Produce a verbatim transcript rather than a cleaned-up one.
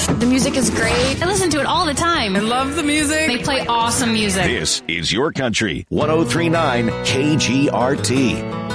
The music is great. I listen to it all the time. I love the music. They play awesome music. This is Your Country, one oh three point nine K G R T.